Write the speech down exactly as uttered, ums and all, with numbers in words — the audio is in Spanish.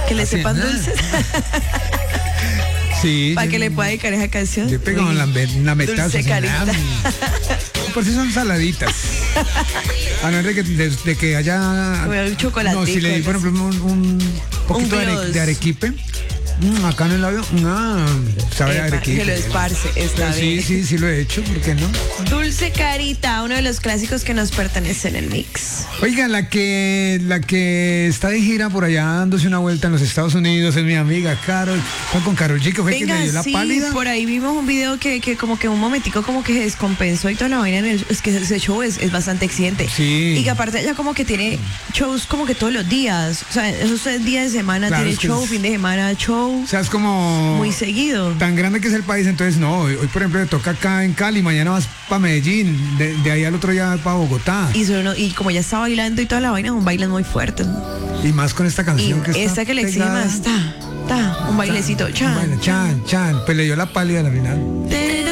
Que le Así, sepan nada. dulces. Sí. Para yo- que le pueda dedicar esa canción. Yo he pegado Uy, una, una metaza. Dulce así, carita. mm. Por si son saladitas. A no ser de que, de, de que haya. Como un chocolatico, No, si le di, por algo ejemplo, un, un poquito de, are- gloss. de arequipe. mm, acá en el labio. No, sabe a Epa, arequipe. que lo esparce, está Pero sí, bien. sí, sí lo he hecho, ¿por qué no? Dulce Carita, uno de los clásicos que nos pertenece en el mix. Oigan, la que la que está de gira por allá dándose una vuelta en los Estados Unidos es mi amiga Carol. Fue con Karol G, que fue quien Venga, le dio la sí, pálida. por ahí vimos un video que, que como que un momentico como que se descompensó y toda la vaina en el, es que ese show es, es bastante exigente. Sí. Y que aparte ella como que tiene shows como que todos los días, o sea, esos tres días de semana Claro, tiene es que show, es- fin de semana show, O sea, es como muy seguido. tan grande que es el país, entonces no, hoy, hoy, por ejemplo le toca acá en Cali, mañana vas para Medellín, de, de ahí al otro día para Bogotá. Y, son uno- y como ya está bailando y toda la vaina, un baile muy fuerte. Y más con esta Y canción que está esta que le exige pegada. más, ta, ta, un bailecito, chan, Bueno, chan, chan, pues le dio la pálida a la final. chan.